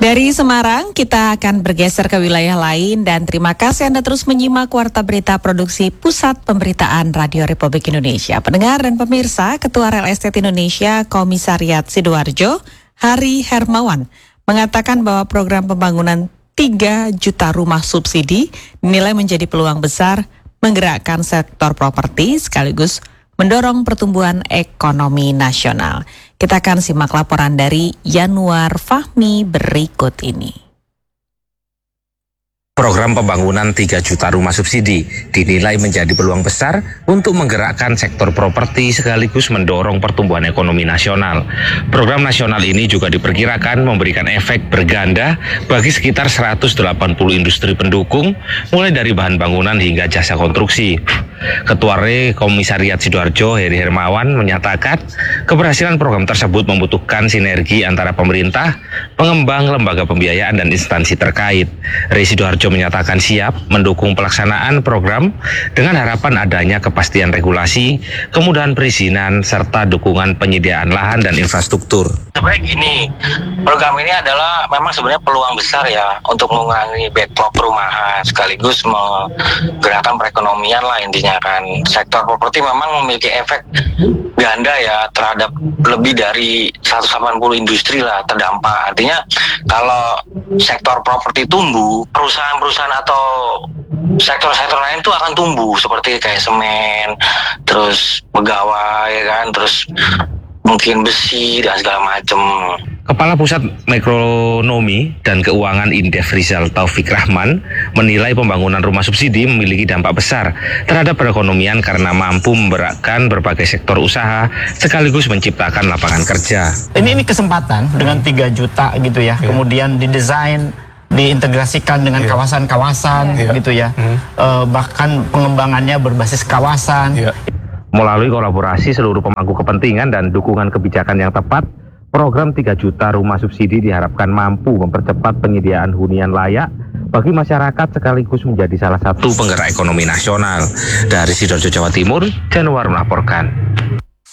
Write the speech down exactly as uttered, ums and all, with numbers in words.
Dari Semarang, kita akan bergeser ke wilayah lain dan terima kasih Anda terus menyimak Warta Berita Produksi Pusat Pemberitaan Radio Republik Indonesia. Pendengar dan pemirsa, Ketua Real Estate Indonesia Komisariat Sidoarjo, Hari Hermawan, mengatakan bahwa program pembangunan tiga juta rumah subsidi dinilai menjadi peluang besar menggerakkan sektor properti sekaligus mendorong pertumbuhan ekonomi nasional. Kita akan simak laporan dari Yanuar Fahmi berikut ini. Program pembangunan tiga juta rumah subsidi dinilai menjadi peluang besar untuk menggerakkan sektor properti sekaligus mendorong pertumbuhan ekonomi nasional. Program nasional ini juga diperkirakan memberikan efek berganda bagi sekitar seratus delapan puluh industri pendukung, mulai dari bahan bangunan hingga jasa konstruksi. Ketua R E Komisariat Sidoarjo, Heri Hermawan, menyatakan keberhasilan program tersebut membutuhkan sinergi antara pemerintah, pengembang, lembaga pembiayaan, dan instansi terkait. R E Sidoarjo menyatakan siap mendukung pelaksanaan program dengan harapan adanya kepastian regulasi, kemudahan perizinan, serta dukungan penyediaan lahan dan infrastruktur. Sebenarnya gini, program ini adalah memang sebenarnya peluang besar ya untuk mengurangi backlog perumahan sekaligus menggerakkan perekonomian lah intinya kan. Sektor properti memang memiliki efek ganda ya terhadap lebih dari seratus delapan puluh industri lah terdampak. Artinya kalau sektor properti tumbuh, perusahaan-perusahaan atau sektor-sektor lain tuh akan tumbuh seperti kayak semen, terus pegawai kan, terus mungkin besi dan segala macam. Kepala Pusat Makronomi dan Keuangan Indef Rizal Taufik Rahman menilai pembangunan rumah subsidi memiliki dampak besar terhadap perekonomian karena mampu memberatkan berbagai sektor usaha sekaligus menciptakan lapangan kerja. Ini ini kesempatan dengan tiga juta gitu ya, yeah. Kemudian didesain, diintegrasikan dengan yeah. kawasan-kawasan yeah. gitu ya, mm. uh, bahkan pengembangannya berbasis kawasan. Yeah. Melalui kolaborasi seluruh pemangku kepentingan dan dukungan kebijakan yang tepat, program tiga juta rumah subsidi diharapkan mampu mempercepat penyediaan hunian layak bagi masyarakat sekaligus menjadi salah satu penggerak ekonomi nasional. Dari Sidoarjo, Jawa Timur, Januar melaporkan.